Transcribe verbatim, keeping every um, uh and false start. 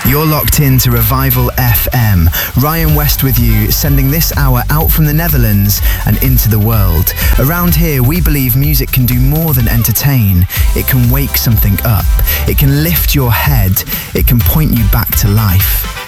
You're locked in to Revival F M. Ryan West with you, sending this hour out from the Netherlands and into the world. Around here, we believe music can do more than entertain. It can wake something up. It can lift your head. It can point you back to life.